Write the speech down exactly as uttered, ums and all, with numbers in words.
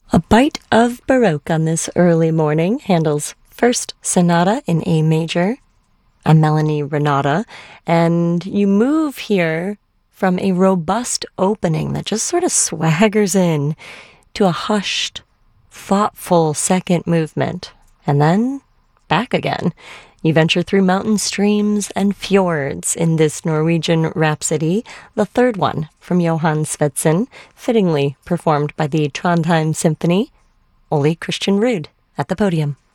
A bite of Baroque on this early morning. Handel's First Sonata in A major, a Melanie Renata, and you move here from a robust opening that just sort of swaggers in to a hushed, thoughtful second movement, and then back again. You venture through mountain streams and fjords in this Norwegian rhapsody, the third one from Johann Svendsen, fittingly performed by the Trondheim Symphony. Ole Christian Ruud at the podium.